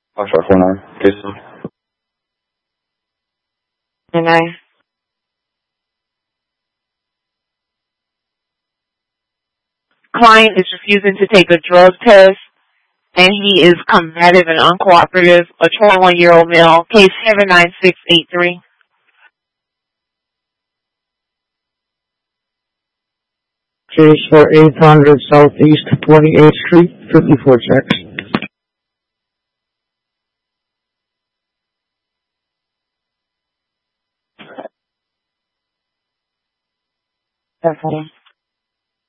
Foxtrot 49, case. And I client is refusing to take a drug test, and he is combative and uncooperative, a 21-year-old male, case 79683. Case for 800 Southeast 28th Street, 54 checks. That's all.